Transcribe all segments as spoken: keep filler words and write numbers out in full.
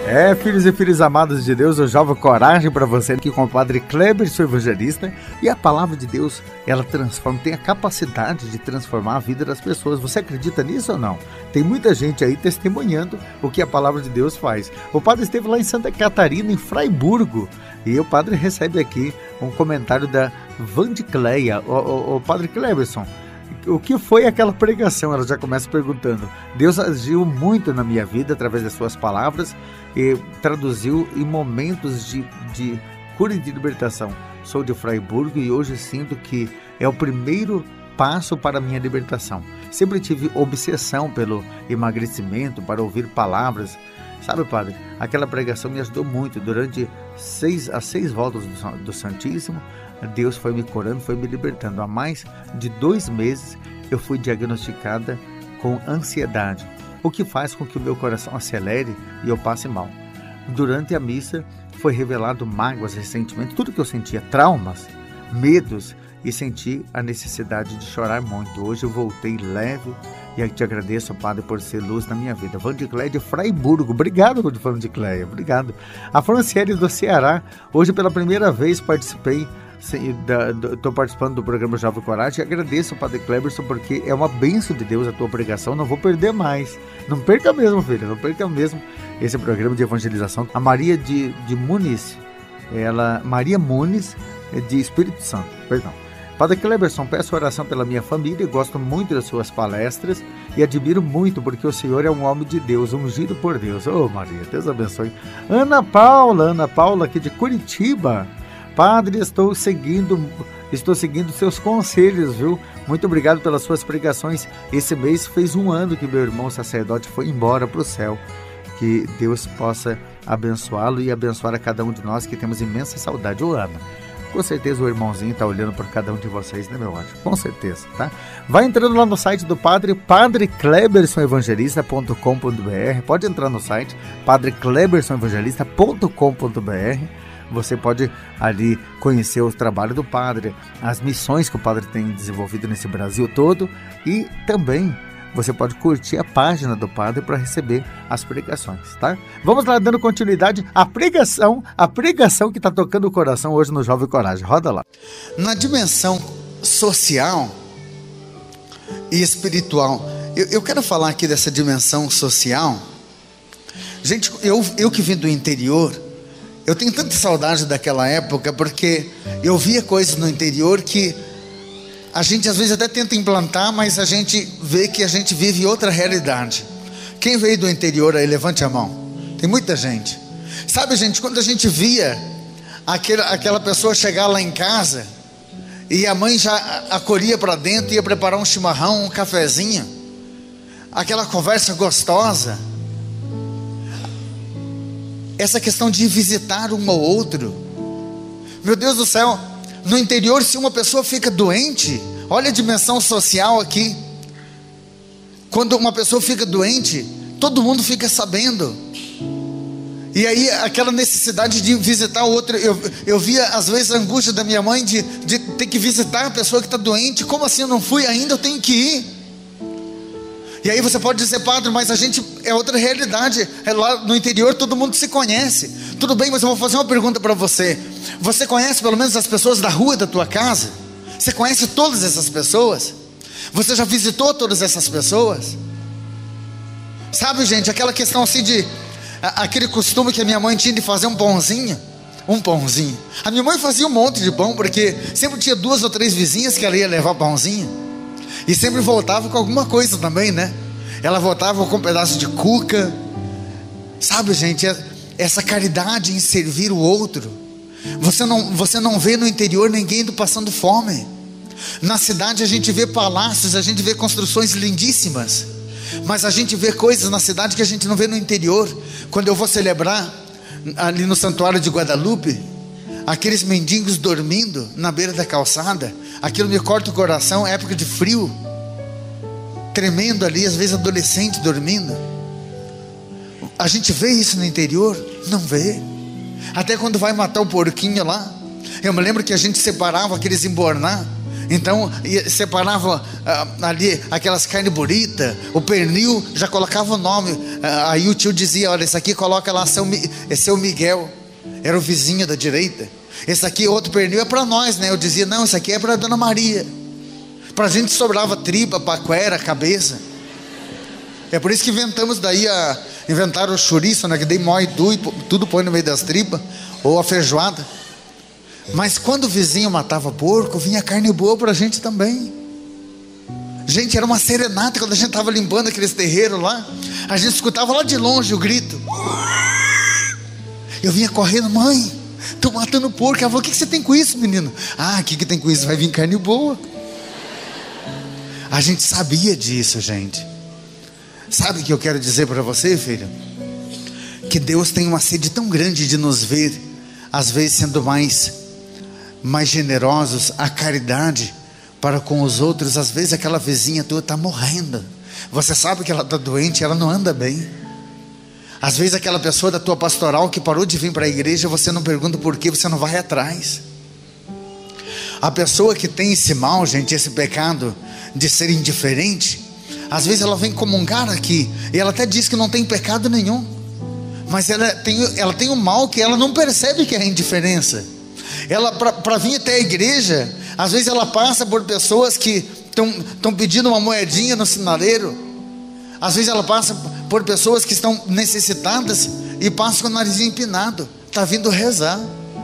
É, filhos e filhas amados de Deus, eu jogo coragem para você aqui com o Padre Kleber, seu evangelista. E a palavra de Deus, ela transforma, tem a capacidade de transformar a vida das pessoas. Você acredita nisso ou não? Tem muita gente aí testemunhando o que a palavra de Deus faz. O padre esteve lá em Santa Catarina, em Fraiburgo, e o padre recebe aqui um comentário da Vandicleia. O, o, o Padre Kleberson, o que foi aquela pregação? Ela já começa perguntando. Deus agiu muito na minha vida através das suas palavras e traduziu em momentos de, de cura e de libertação. Sou de Fraiburgo e hoje sinto que é o primeiro passo para a minha libertação. Sempre tive obsessão pelo emagrecimento, para ouvir palavras. Sabe, padre, aquela pregação me ajudou muito. Durante seis, as seis voltas do, do Santíssimo, Deus foi me curando, foi me libertando. Há mais de dois meses eu fui diagnosticada com ansiedade, o que faz com que o meu coração acelere e eu passe mal. Durante a missa foi revelado mágoas, ressentimentos, tudo que eu sentia, traumas, medos, e senti a necessidade de chorar muito. Hoje eu voltei leve e te agradeço, Padre, por ser luz na minha vida. Vandicleia de Fraiburgo, obrigado, Vandicleia, obrigado. A Franciele do Ceará, hoje pela primeira vez participei, estou participando do programa Jovem Coragem e agradeço, Padre Kleberson, porque é uma bênção de Deus a tua pregação, não vou perder mais. Não perca mesmo, filho, não perca mesmo esse programa de evangelização. A Maria de, de Muniz, ela, Maria Muniz, de Espírito Santo, perdão. Padre Kleberson, peço oração pela minha família e gosto muito das suas palestras e admiro muito porque o senhor é um homem de Deus, ungido por Deus. Ô, Maria, Deus abençoe. Ana Paula, Ana Paula aqui de Curitiba. Padre, estou seguindo, estou seguindo seus conselhos, viu? Muito obrigado pelas suas pregações. Esse mês fez um ano que meu irmão sacerdote foi embora para o céu. Que Deus possa abençoá-lo e abençoar a cada um de nós que temos imensa saudade. Ô, Ana, com certeza o irmãozinho está olhando por cada um de vocês, né, meu anjo? Com certeza, tá? Vai entrando lá no site do Padre, padre kleberson evangelista ponto com ponto br. Pode entrar no site, padre kleberson evangelista ponto com ponto br. Você pode ali conhecer o trabalho do Padre, as missões que o Padre tem desenvolvido nesse Brasil todo e também você pode curtir a página do Padre para receber as pregações, tá? Vamos lá, dando continuidade à pregação, a pregação que está tocando o coração hoje no Jovem Coragem. Roda lá. Na dimensão social e espiritual, eu, eu quero falar aqui dessa dimensão social. Gente, eu, eu que vim do interior, eu tenho tanta saudade daquela época, porque eu via coisas no interior que a gente às vezes até tenta implantar, mas a gente vê que a gente vive outra realidade. Quem veio do interior aí, levante a mão. Tem muita gente. Sabe, gente, quando a gente via aquela, aquela pessoa chegar lá em casa e a mãe já acolhia para dentro, ia preparar um chimarrão, um cafezinho, aquela conversa gostosa, essa questão de visitar um ao outro. Meu Deus do céu, no interior, se uma pessoa fica doente, olha a dimensão social aqui. Quando uma pessoa fica doente, todo mundo fica sabendo. E aí aquela necessidade de visitar o outro. Eu, eu via às vezes a angústia da minha mãe de, de ter que visitar a pessoa que está doente. Como assim eu não fui ainda? Eu tenho que ir. E aí você pode dizer, Padre, mas a gente é outra realidade. É lá no interior todo mundo se conhece. Tudo bem, mas eu vou fazer uma pergunta para você. Você conhece pelo menos as pessoas da rua da tua casa? Você conhece todas essas pessoas? Você já visitou todas essas pessoas? Sabe, gente, aquela questão assim de aquele costume que a minha mãe tinha de fazer um pãozinho. Um pãozinho. A minha mãe fazia um monte de pão, porque sempre tinha duas ou três vizinhas que ela ia levar pãozinho. E sempre voltava com alguma coisa também, né? Ela voltava com um pedaço de cuca. Sabe, gente, essa caridade em servir o outro. Você não, você não vê no interior ninguém indo passando fome. Na cidade a gente vê palácios, a gente vê construções lindíssimas, mas a gente vê coisas na cidade que a gente não vê no interior. Quando eu vou celebrar ali no Santuário de Guadalupe, aqueles mendigos dormindo na beira da calçada, aquilo me corta o coração. É época de frio, tremendo ali, às vezes adolescente dormindo. A gente vê isso no interior? Não vê. Até quando vai matar o porquinho lá, eu me lembro que a gente separava aqueles embornar Então separava uh, ali aquelas carnes bonitas, o pernil, já colocava o nome. Uh, aí o tio dizia: olha, esse aqui coloca lá, seu, esse é o Miguel, era o vizinho da direita. Esse aqui, outro pernil, é para nós, né? Eu dizia: não, esse aqui é para Dona Maria. Para a gente sobrava tripa, paquera, cabeça. É por isso que inventamos daí a, inventaram o chouriço, né? Que daí mói tudo, tudo põe no meio das tripas, ou a feijoada. Mas quando o vizinho matava porco, vinha carne boa para a gente também. Gente, era uma serenata. Quando a gente estava limpando aqueles terreiros lá, a gente escutava lá de longe o grito. Eu vinha correndo: mãe, estou matando porco. Ela falou: o que, que você tem com isso, menino? Ah, o que, que tem com isso? Vai vir carne boa. A gente sabia disso, gente. Sabe o que eu quero dizer para você, filho? Que Deus tem uma sede tão grande de nos ver, às vezes sendo mais mais generosos, a caridade para com os outros. Às vezes aquela vizinha tua está morrendo, você sabe que ela está doente, ela não anda bem. Às vezes aquela pessoa da tua pastoral que parou de vir para a igreja, você não pergunta por quê, você não vai atrás. A pessoa que tem esse mal, gente, esse pecado de ser indiferente, às vezes ela vem comungar aqui, e ela até diz que não tem pecado nenhum, mas ela tem, ela tem um mal que ela não percebe, que é a indiferença. Ela, para vir até a igreja, às vezes ela passa por pessoas que estão pedindo uma moedinha no sinaleiro. Às vezes ela passa por pessoas que estão necessitadas e passa com o narizinho empinado, está vindo rezar.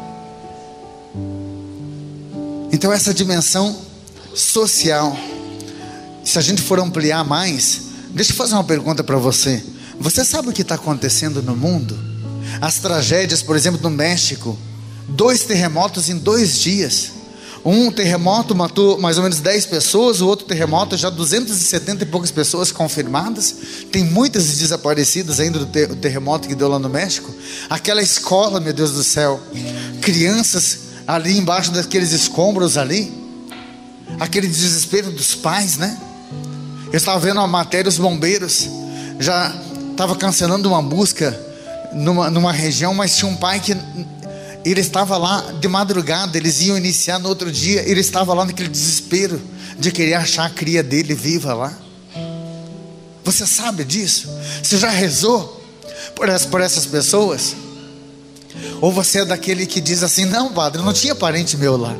Então essa dimensão social, se a gente for ampliar mais, deixa eu fazer uma pergunta para você. Você sabe o que está acontecendo no mundo? As tragédias, por exemplo, no México, dois terremotos em dois dias. Um terremoto matou mais ou menos dez pessoas, o outro terremoto já duzentas e setenta e poucas pessoas confirmadas. Tem muitas desaparecidas ainda do ter- terremoto que deu lá no México. Aquela escola, meu Deus do céu, crianças ali embaixo daqueles escombros ali, aquele desespero dos pais, né? Eu estava vendo a matéria, os bombeiros já estavam cancelando uma busca numa, numa região, mas tinha um pai que ele estava lá de madrugada, eles iam iniciar no outro dia, ele estava lá naquele desespero de querer achar a cria dele viva lá. Você sabe disso? Você já rezou por essas, por essas pessoas? Ou você é daquele que diz assim: não, padre, não tinha parente meu lá,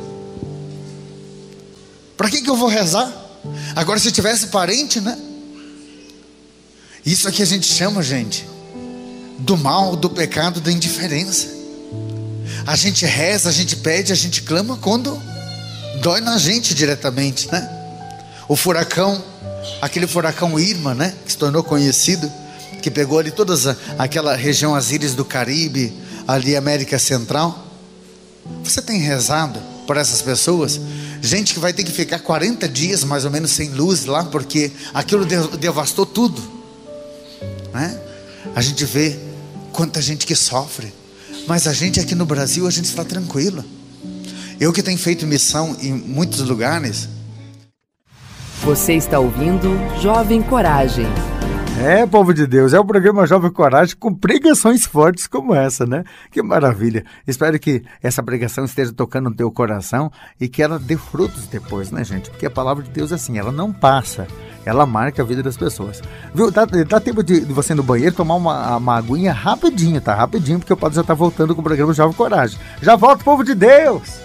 para que que eu vou rezar? Agora se tivesse parente, né? Isso aqui a gente chama, gente, do mal, do pecado, da indiferença. A gente reza, a gente pede, a gente clama quando dói na gente diretamente, né? O furacão, aquele furacão Irma, né? Que se tornou conhecido, que pegou ali toda aquela região, as ilhas do Caribe, ali América Central. Você tem rezado por essas pessoas? Gente que vai ter que ficar quarenta dias mais ou menos sem luz lá, porque aquilo devastou tudo, né? A gente vê quanta gente que sofre, mas a gente aqui no Brasil, a gente está tranquilo. Eu que tenho feito missão em muitos lugares. Você está ouvindo Jovem Coragem. É, povo de Deus, é o programa Jovem Coragem com pregações fortes como essa, né? Que maravilha. Espero que essa pregação esteja tocando no teu coração e que ela dê frutos depois, né, gente? Porque a palavra de Deus é assim, ela não passa, ela marca a vida das pessoas. Viu? Dá, dá tempo de, de você ir no banheiro tomar uma, uma aguinha rapidinho, tá? Rapidinho, porque o padre já tá voltando com o programa Jovem Coragem. Já volta, povo de Deus!